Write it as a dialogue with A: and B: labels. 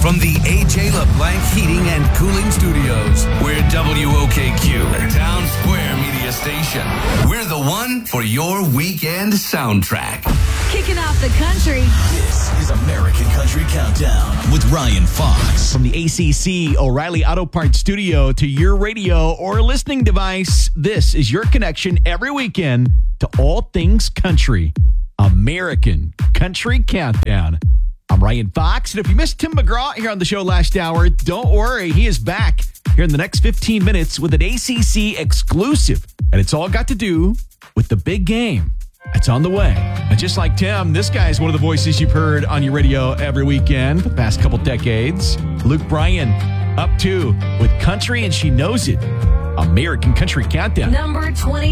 A: from the AJ LeBlanc Heating and Cooling Studios. We're WOKQ, the Town Square Media Station. We're the one for your weekend soundtrack.
B: Kicking off the country.
C: This is American Country Countdown with Ryan Fox.
D: From the ACC O'Reilly Auto Parts Studio to your radio or listening device, this is your connection every weekend to all things country. American Country Countdown. I'm Ryan Fox, and if you missed Tim McGraw here on the show last hour, don't worry, he is back here in the next 15 minutes with an ACC exclusive. And it's all got to do with the big game that's on the way. And just like Tim, this guy is one of the voices you've heard on your radio every weekend for the past couple decades. Luke Bryan, up to with country, and she knows it. American Country Countdown.
B: Number 20.